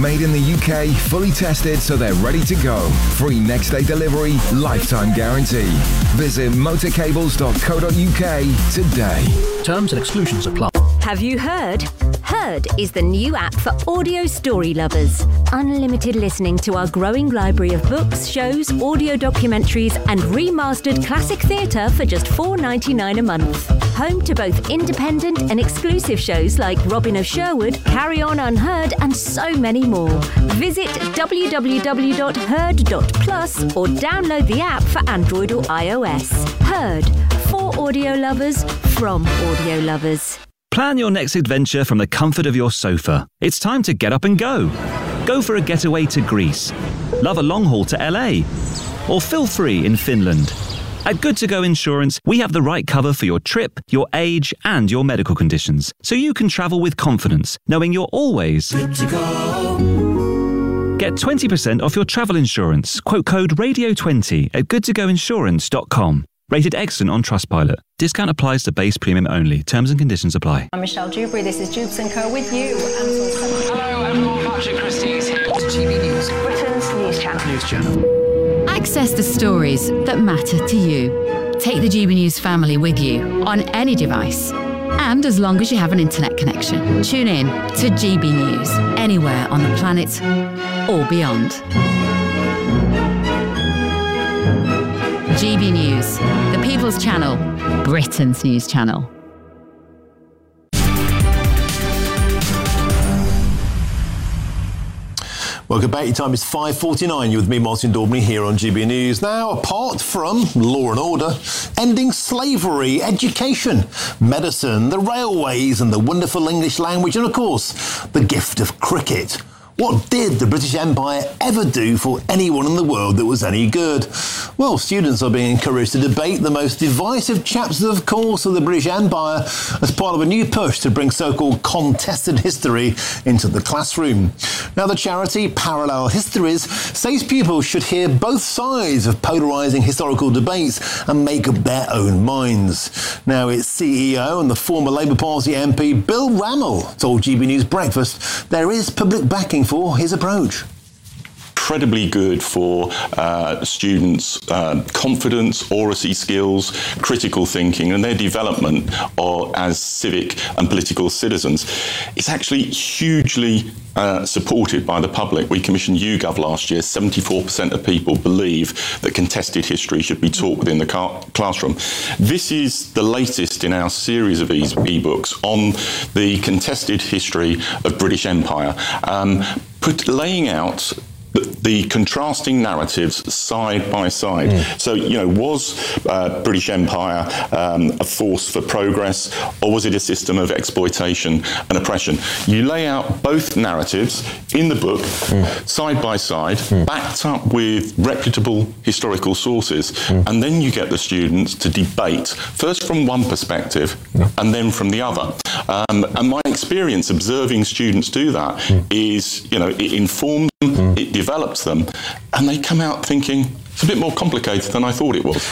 Made in the UK, fully tested so they're ready to go. Free next day delivery, lifetime guarantee. Visit motorcables.co.uk today. Terms and exclusions apply. Have you heard? Heard is the new app for audio story lovers. Unlimited listening to our growing library of books, shows, audio documentaries and remastered classic theatre for just $4.99 a month. Home to both independent and exclusive shows like Robin of Sherwood, Carry On Unheard and so many more. Visit www.heard.plus or download the app for Android or iOS. Heard. For audio lovers, from audio lovers. Plan your next adventure from the comfort of your sofa. It's time to get up and go. Go for a getaway to Greece. Love a long haul to LA. Or feel free in Finland. At Good To Go Insurance, we have the right cover for your trip, your age, and your medical conditions, so you can travel with confidence, knowing you're always good to go. Get 20% off your travel insurance. Quote code Radio20 at goodtogoinsurance.com. Rated excellent on Trustpilot. Discount applies to base premium only. Terms and conditions apply. I'm Michelle Dewberry. This is Jubes & Co. with you. Hello, everyone. Patrick Christie's here to GB News. Britain's news channel. News channel. Access the stories that matter to you. Take the GB News family with you on any device. And as long as you have an internet connection, tune in to GB News anywhere on the planet or beyond. GB News, the People's Channel, Britain's news channel. Welcome back. Your time is 5:49. You're with me, Martin Daubney, here on GB News. Now, apart from law and order, ending slavery, education, medicine, the railways and the wonderful English language, and of course, the gift of cricket. What did the British Empire ever do for anyone in the world that was any good? Well, students are being encouraged to debate the most divisive chapters, of course, of the British Empire as part of a new push to bring so-called contested history into the classroom. Now, the charity Parallel Histories says pupils should hear both sides of polarising historical debates and make up their own minds. Now, its CEO and the former Labour Party MP Bill Rammell told GB News Breakfast there is public backing for his approach. Incredibly good for students' confidence, oracy skills, critical thinking, and their development as civic and political citizens. It's actually hugely supported by the public. We commissioned YouGov last year. 74% of people believe that contested history should be taught within the classroom. This is the latest in our series of e-books on the contested history of British Empire, laying out the contrasting narratives side by side. So, was British Empire a force for progress, or was it a system of exploitation and oppression? You lay out both narratives in the book, side by side, backed up with reputable historical sources, and then you get the students to debate, first from one perspective, and then from the other. And my experience observing students do that is, it informs them, it develops them, and they come out thinking it's a bit more complicated than I thought it was.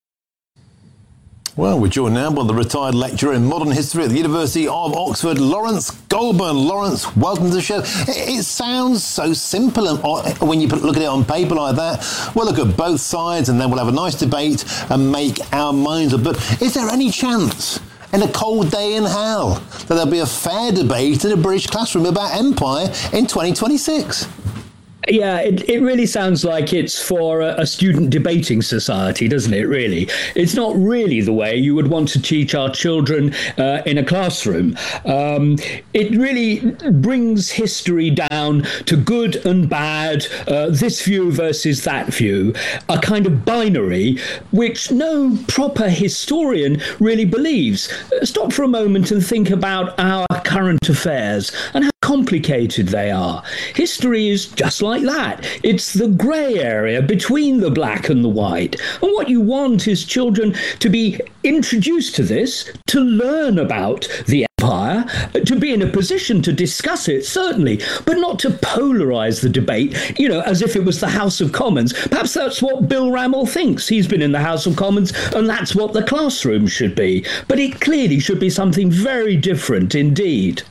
Well, we're joined now by the retired lecturer in modern history at the University of Oxford, Lawrence Goldburn. Lawrence, welcome to the show. It sounds so simple when you look at it on paper like that. We'll look at both sides and then we'll have a nice debate and make our minds up. But is there any chance in a cold day in hell that there'll be a fair debate in a British classroom about empire in 2026? Yeah, it really sounds like it's for a student debating society, doesn't it, really? It's not really the way you would want to teach our children in a classroom. It really brings history down to good and bad, this view versus that view, a kind of binary which no proper historian really believes. Stop for a moment and think about our current affairs and how complicated they are. History is just like that. It's the grey area between the black and the white. And what you want is children to be introduced to this, to learn about the empire, to be in a position to discuss it, certainly, but not to polarise the debate, as if it was the House of Commons. Perhaps that's what Bill Rammell thinks. He's been in the House of Commons, and that's what the classroom should be. But it clearly should be something very different indeed.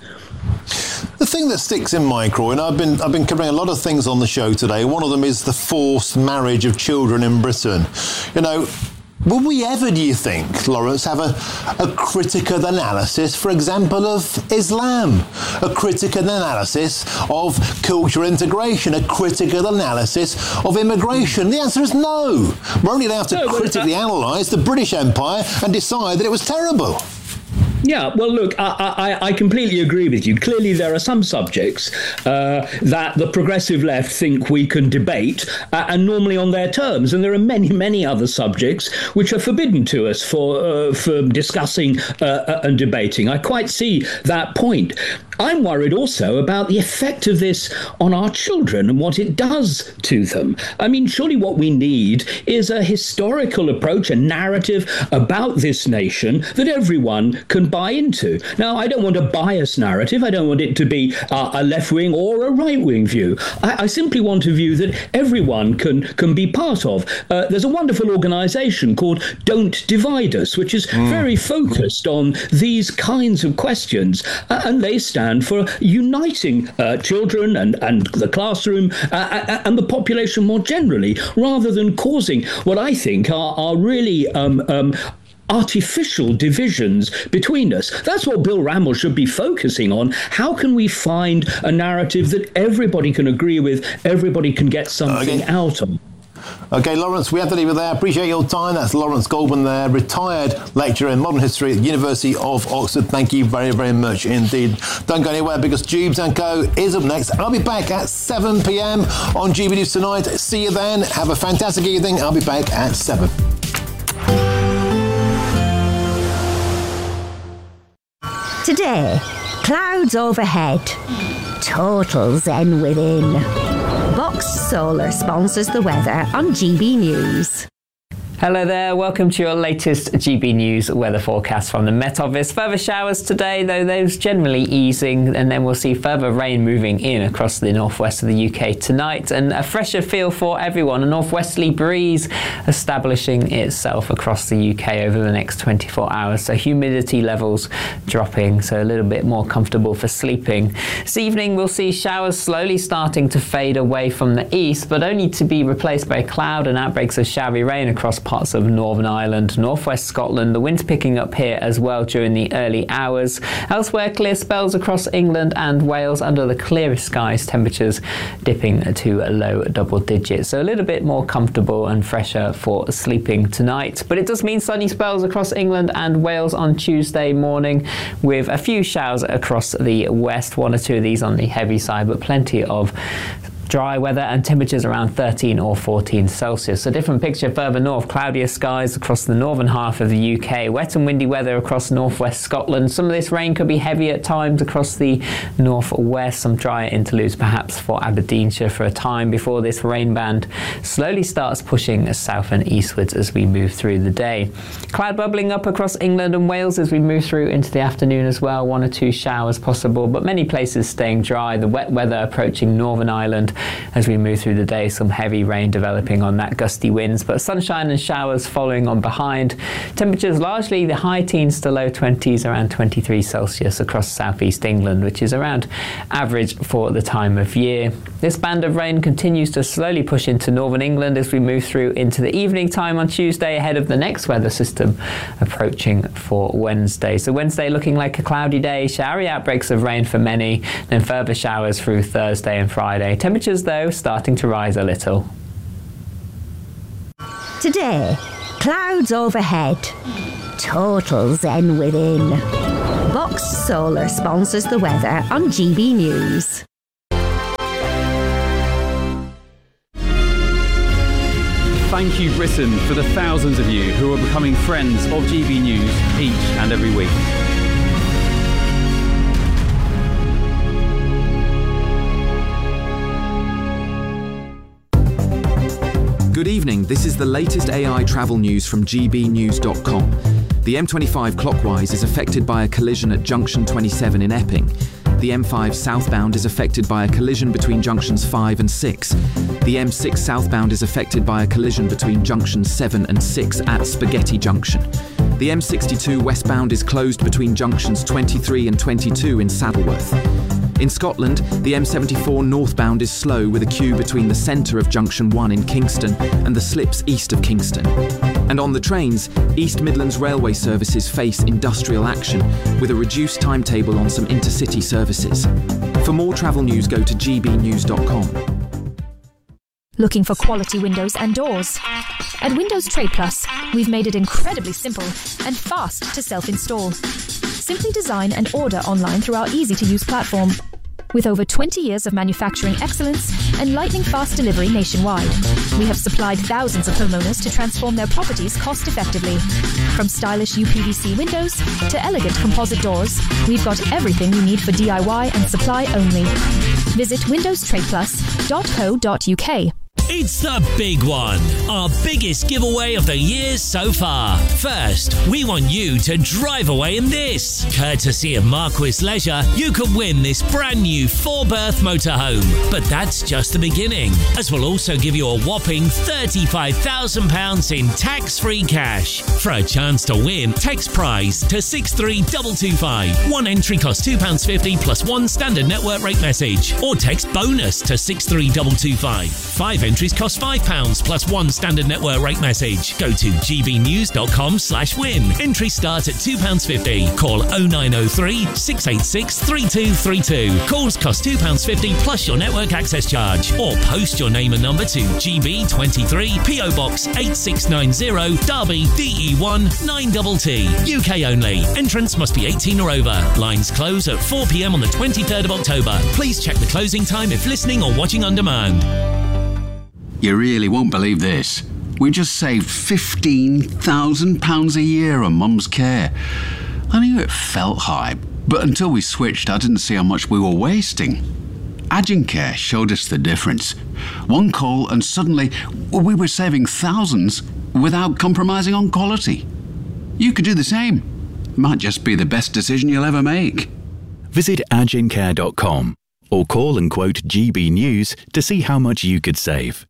The thing that sticks in my craw, and I've been covering a lot of things on the show today. One of them is the forced marriage of children in Britain. You know, will we ever, do you think, Lawrence, have a critical analysis, for example, of Islam? A critical analysis of cultural integration? A critical analysis of immigration? The answer is no. We're only allowed to critically analyse the British Empire and decide that it was terrible. Yeah, well, look, I completely agree with you. Clearly, there are some subjects that the progressive left think we can debate, and normally on their terms. And there are many, many other subjects which are forbidden to us for discussing and debating. I quite see that point. I'm worried also about the effect of this on our children and what it does to them. I mean, surely what we need is a historical approach, a narrative about this nation that everyone can buy into. Now, I don't want a biased narrative. I don't want it to be a left-wing or a right-wing view. I simply want a view that everyone can be part of. There's a wonderful organisation called Don't Divide Us, which is very focused on these kinds of questions, and they stand for uniting children and the classroom and the population more generally, rather than causing what I think are really artificial divisions between us. That's what Bill Ramell should be focusing on. How can we find a narrative that everybody can agree with, everybody can get something out of? OK, Lawrence, we have to leave it there. Appreciate your time. That's Lawrence Goldman there, retired lecturer in modern history at the University of Oxford. Thank you very, very much indeed. Don't go anywhere because Jubes & Co is up next. I'll be back at 7 p.m. on GB News Tonight. See you then. Have a fantastic evening. I'll be back at 7. Today, clouds overhead, total zen within. Box Solar sponsors the weather on GB News. Hello there, welcome to your latest GB News weather forecast from the Met Office. Further showers today, though those generally easing, and then we'll see further rain moving in across the northwest of the UK tonight, and a fresher feel for everyone. A northwesterly breeze establishing itself across the UK over the next 24 hours, so humidity levels dropping, so a little bit more comfortable for sleeping. This evening we'll see showers slowly starting to fade away from the east, but only to be replaced by cloud and outbreaks of showery rain across parts of Northern Ireland, northwest Scotland. The wind's picking up here as well during the early hours. Elsewhere, clear spells across England and Wales under the clearest skies, temperatures dipping to low double digits. So a little bit more comfortable and fresher for sleeping tonight. But it does mean sunny spells across England and Wales on Tuesday morning, with a few showers across the west, one or two of these on the heavy side, but plenty of dry weather and temperatures around 13 or 14 Celsius. A different picture further north, cloudier skies across the northern half of the UK, wet and windy weather across northwest Scotland. Some of this rain could be heavy at times across the northwest, some drier interludes perhaps for Aberdeenshire for a time before this rain band slowly starts pushing south and eastwards as we move through the day. Cloud bubbling up across England and Wales as we move through into the afternoon as well, one or two showers possible, but many places staying dry. The wet weather approaching Northern Ireland as we move through the day, some heavy rain developing on that, gusty winds, but sunshine and showers following on behind. Temperatures largely the high teens to low 20s, around 23 Celsius across southeast England, which is around average for the time of year. This band of rain continues to slowly push into northern England as we move through into the evening time on Tuesday, ahead of the next weather system approaching for Wednesday. So Wednesday looking like a cloudy day, showery outbreaks of rain for many, then further showers through Thursday and Friday. Temperatures though starting to rise a little. Today, clouds overhead, total zen within. Box Solar sponsors the weather on GB News. Thank you, Britain, for the thousands of you who are becoming friends of GB News each and every week. Good evening, this is the latest AI travel news from gbnews.com. The M25 clockwise is affected by a collision at junction 27 in Epping. The M5 southbound is affected by a collision between junctions 5 and 6. The M6 southbound is affected by a collision between junctions 7 and 6 at Spaghetti Junction. The The M62 westbound is closed between junctions 23 and 22 in Saddleworth. In Scotland, the M74 northbound is slow with a queue between the centre of Junction 1 in Kingston and the slips east of Kingston. And on the trains, East Midlands Railway services face industrial action with a reduced timetable on some intercity services. For more travel news, go to gbnews.com. Looking for quality windows and doors? At Windows Trade Plus, we've made it incredibly simple and fast to self-install. Simply design and order online through our easy-to-use platform. With over 20 years of manufacturing excellence and lightning-fast delivery nationwide, we have supplied thousands of homeowners to transform their properties cost-effectively. From stylish UPVC windows to elegant composite doors, we've got everything you need for DIY and supply only. Visit windowstradeplus.co.uk. It's the big one, our biggest giveaway of the year so far. First, we want you to drive away in this. Courtesy of Marquis Leisure, you could win this brand new 4-berth motorhome. But that's just the beginning, as we'll also give you a whopping £35,000 in tax-free cash. For a chance to win, text prize to 63225. One entry costs £2.50 plus one standard network rate message. Or text bonus to 63225. 5 entries cost £5 plus one standard network rate message. Go to gbnews.com/win. Entries start at £2.50. Call 0903 686 3232. Calls cost £2.50 plus your network access charge. Or post your name and number to GB23 PO Box 8690 Derby DE1 9TT. UK only. Entrance must be 18 or over. Lines close at 4 p.m. on the 23rd of October. Please check the closing time if listening or watching on demand. You really won't believe this. We just saved £15,000 a year on Mum's care. I knew it felt high, but until we switched, I didn't see how much we were wasting. Agencare showed us the difference. One call and suddenly we were saving thousands without compromising on quality. You could do the same. Might just be the best decision you'll ever make. Visit agencare.com or call and quote GB News to see how much you could save.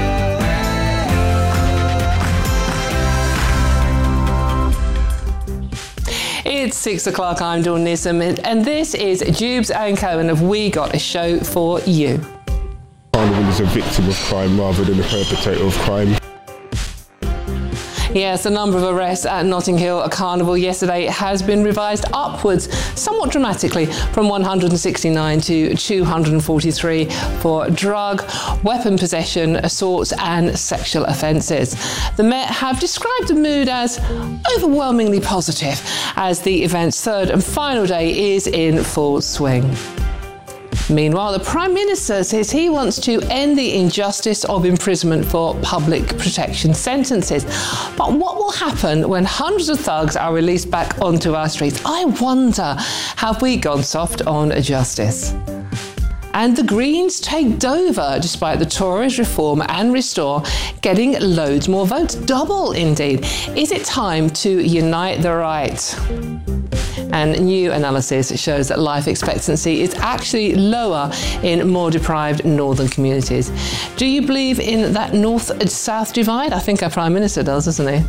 It's 6 o'clock, I'm Dawn Nissam, and this is Jubes and Co, and have we got a show for you. Carnival is a victim of crime rather than a perpetrator of crime. Yes, the number of arrests at Notting Hill Carnival yesterday has been revised upwards somewhat dramatically from 169 to 243 for drug, weapon possession, assaults and sexual offences. The Met have described the mood as overwhelmingly positive as the event's third and final day is in full swing. Meanwhile, the Prime Minister says he wants to end the injustice of imprisonment for public protection sentences. But what will happen when hundreds of thugs are released back onto our streets? I wonder, have we gone soft on justice? And the Greens take Dover, despite the Tories reform and restore getting loads more votes, double indeed. Is it time to unite the right? And new analysis shows that life expectancy is actually lower in more deprived northern communities. Do you believe in that north-south divide? I think our Prime Minister does, doesn't he?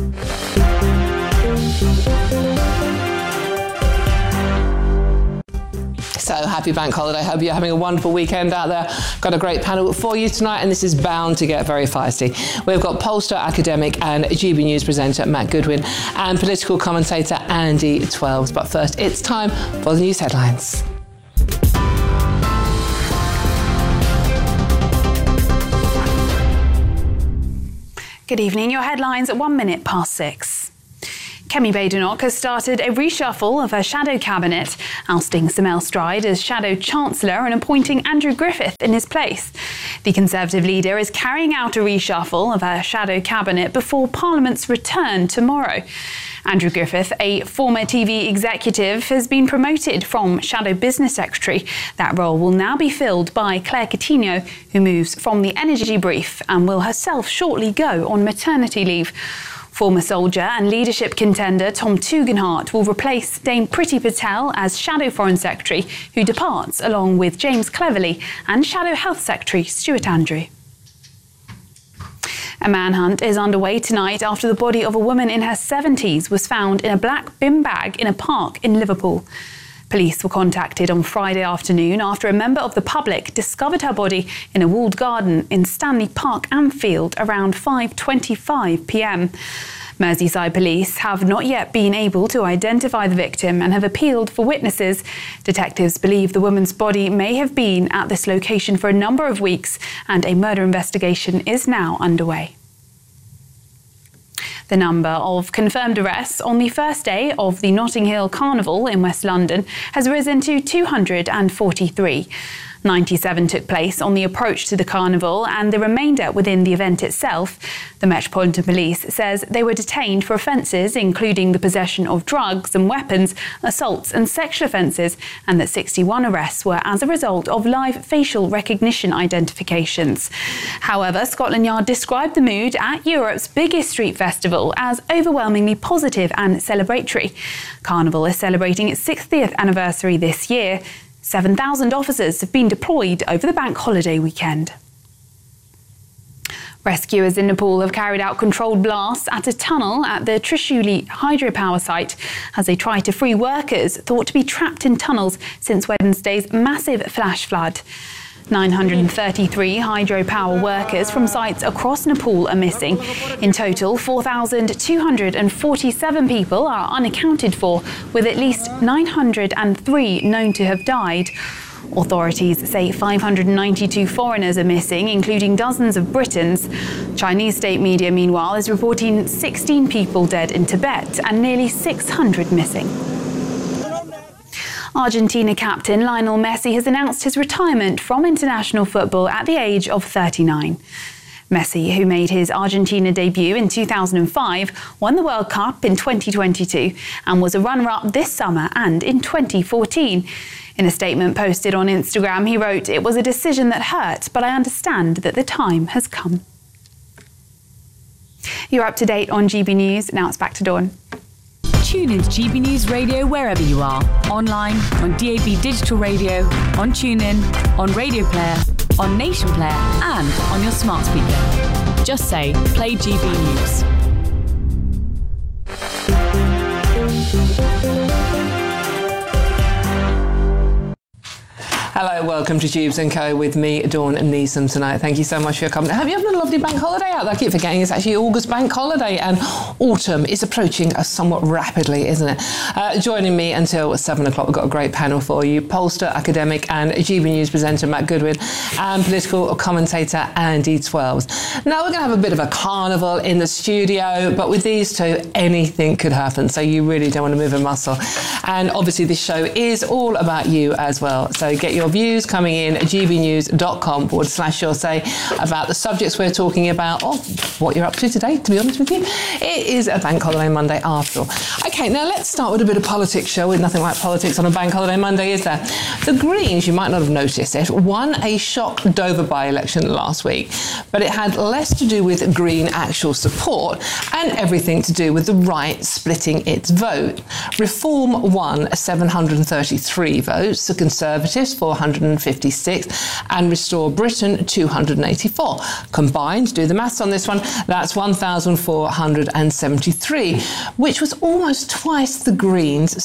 So happy bank holiday. Hope you're having a wonderful weekend out there. Got a great panel for you tonight, and this is bound to get very feisty. We've got pollster, academic and GB News presenter Matt Goodwin and political commentator Andy Twelves. But first, it's time for the news headlines. Good evening. Your headlines at 1 minute past 6. Kemi Badenoch has started a reshuffle of her shadow cabinet, ousting Samel Stride as shadow chancellor and appointing Andrew Griffith in his place. The Conservative leader is carrying out a reshuffle of her shadow cabinet before Parliament's return tomorrow. Andrew Griffith, a former TV executive, has been promoted from Shadow Business Secretary. That role will now be filled by Claire Coutinho, who moves from the Energy Brief and will herself shortly go on maternity leave. Former soldier and leadership contender Tom Tugendhat will replace Dame Priti Patel as Shadow Foreign Secretary, who departs along with James Cleverly and Shadow Health Secretary Stuart Andrew. A manhunt is underway tonight after the body of a woman in her 70s was found in a black bin bag in a park in Liverpool. Police were contacted on Friday afternoon after a member of the public discovered her body in a walled garden in Stanley Park, Anfield, around 5:25 p.m. Merseyside police have not yet been able to identify the victim and have appealed for witnesses. Detectives believe the woman's body may have been at this location for a number of weeks, and a murder investigation is now underway. The number of confirmed arrests on the first day of the Notting Hill Carnival in West London has risen to 243. 97 took place on the approach to the carnival and the remainder within the event itself. The Metropolitan Police says they were detained for offences including the possession of drugs and weapons, assaults and sexual offences, and that 61 arrests were as a result of live facial recognition identifications. However, Scotland Yard described the mood at Europe's biggest street festival as overwhelmingly positive and celebratory. Carnival is celebrating its 60th anniversary this year. 7,000 officers have been deployed over the bank holiday weekend. Rescuers in Nepal have carried out controlled blasts at a tunnel at the Trishuli hydropower site as they try to free workers thought to be trapped in tunnels since Wednesday's massive flash flood. 933 hydropower workers from sites across Nepal are missing. In total, 4,247 people are unaccounted for, with at least 903 known to have died. Authorities say 592 foreigners are missing, including dozens of Britons. Chinese state media, meanwhile, is reporting 16 people dead in Tibet and nearly 600 missing. Argentina captain Lionel Messi has announced his retirement from international football at the age of 39. Messi, who made his Argentina debut in 2005, won the World Cup in 2022 and was a runner-up this summer and in 2014. In a statement posted on Instagram, he wrote, "It was a decision that hurt, but I understand that the time has come." You're up to date on GB News. Now it's back to Dawn. Tune into GB News Radio wherever you are. Online, on DAB Digital Radio, on TuneIn, on Radio Player, on Nation Player and on your smart speaker. Just say, play GB News. Hello, welcome to Tubes & Co with me, Dawn Neeson tonight. Thank you so much for your company. Have you had a lovely bank holiday out there? I keep forgetting it's actually August bank holiday and autumn is approaching us somewhat rapidly, isn't it? Joining me until 7 o'clock, we've got a great panel for you. Pollster, academic and GB News presenter Matt Goodwin and political commentator Andy Twelves. Now we're going to have a bit of a carnival in the studio, but with these two, anything could happen. So you really don't want to move a muscle. And obviously this show is all about you as well. So get your views coming in at gbnews.com/your say about the subjects we're talking about or what you're up to today, to be honest with you. It is a bank holiday Monday after all. Okay, now let's start with a bit of politics, shall we? Nothing like politics on a bank holiday Monday, is there? The Greens, you might not have noticed it, won a shock Dover by-election last week, but it had less to do with Green actual support and everything to do with the right splitting its vote. Reform won 733 votes, the Conservatives 456 and Restore Britain 284. Combined, do the maths on this one, that's 1,473, which was almost twice the Greens'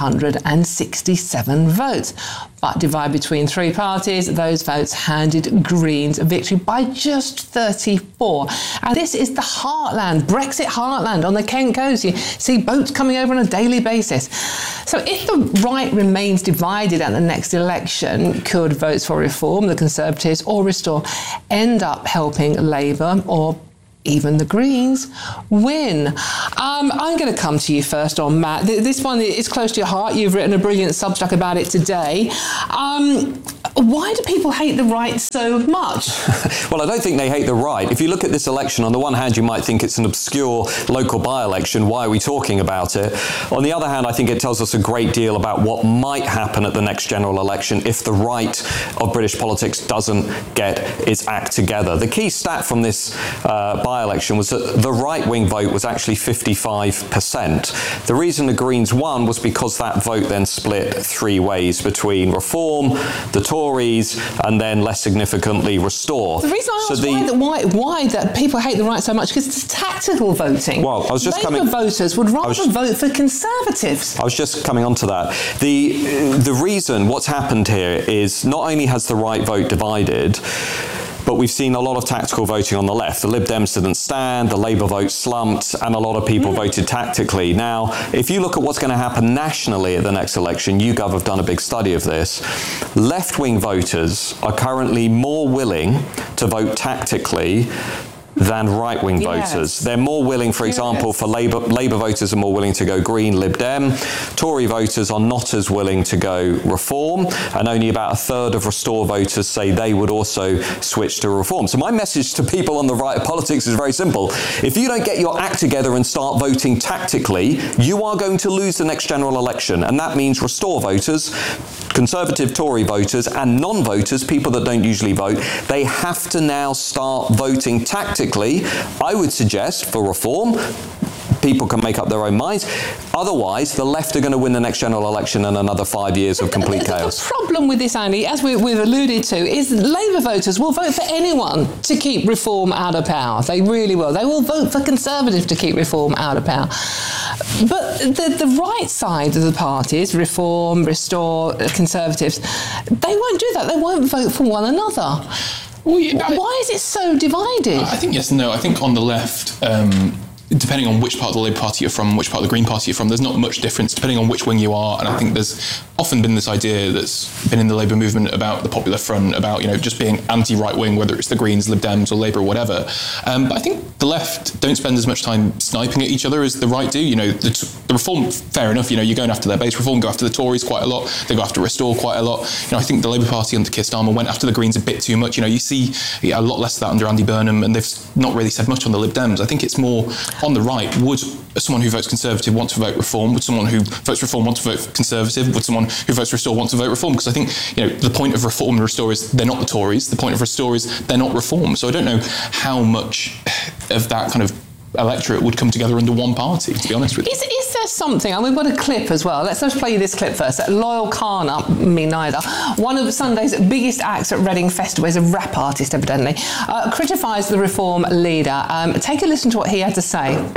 767 votes. But divided between three parties, those votes handed Greens a victory by just 34. And this is the heartland, Brexit heartland on the Kent coast. You see boats coming over on a daily basis. So if the right remains divided at the next election, could votes for Reform, the Conservatives or Restore end up helping Labour or even the Greens win? I'm going to come to you first on Matt. This one is close to your heart. You've written a brilliant Substack about it today. Why do people hate the right so much? Well, I don't think they hate the right. If you look at this election, on the one hand, you might think it's an obscure local by-election. Why are we talking about it? On the other hand, I think it tells us a great deal about what might happen at the next general election if the right of British politics doesn't get its act together. The key stat from this by-election was that the right-wing vote was actually 55%. The reason the Greens won was because that vote then split three ways between Reform, the Tories, Tories, and then less significantly Restore. The reason I asked why that people hate the right so much, because it's tactical voting. Well, I was just Labour voters would rather vote for Conservatives. I was just coming on to that. The reason what's happened here is not only has the right vote divided, but we've seen a lot of tactical voting on the left. The Lib Dems didn't stand, the Labour vote slumped, and a lot of people voted tactically. Now, if you look at what's going to happen nationally at the next election, YouGov have done a big study of this. Left-wing voters are currently more willing to vote tactically than right-wing voters. They're more willing, for example, for Labour voters are more willing to go Green, Lib Dem. Tory voters are not as willing to go Reform, and only about a third of Restore voters say they would also switch to Reform. So my message to people on the right of politics is very simple. If you don't get your act together and start voting tactically, you are going to lose the next general election, and that means Restore voters, Conservative Tory voters, and non-voters, people that don't usually vote, they have to now start voting tactically. I would suggest for Reform. People can make up their own minds. Otherwise, the left are going to win the next general election and another 5 years of complete chaos. The problem with this, Andy, as we've alluded to, is Labour voters will vote for anyone to keep Reform out of power. They really will. They will vote for Conservative to keep Reform out of power. But the right side of the parties, Reform, Restore, Conservatives, they won't do that. They won't vote for one another. Well, why is it so divided? I think yes and no. I think on the left, depending on which part of the Labour Party you're from, which part of the Green Party you're from, there's not much difference depending on which wing you are. And I think there's often been this idea that's been in the Labour movement about the Popular Front, about just being anti-right wing, whether it's the Greens, Lib Dems or Labour or whatever. But I think the left don't spend as much time sniping at each other as the right do. The Reform, fair enough, you're going after their base. Reform go after the Tories quite a lot. They go after Restore quite a lot. I think the Labour Party under Keir Starmer went after the Greens a bit too much. You see a lot less of that under Andy Burnham, and they've not really said much on the Lib Dems. I think it's more on the right. Would someone who votes Conservative want to vote Reform? Would someone who votes Reform want to vote Conservative? Would someone who votes Restore want to vote Reform? Because I think the point of Reform and Restore is they're not the Tories. The point of Restore is they're not Reform. So I don't know how much of that kind of electorate would come together under one party, to be honest with you. Is there something, and we've got a clip as well, let's just play you this clip first. Loyal Kana, me neither, one of Sunday's biggest acts at Reading Festival, is a rap artist evidently, criticised the Reform leader. Take a listen to what he had to say.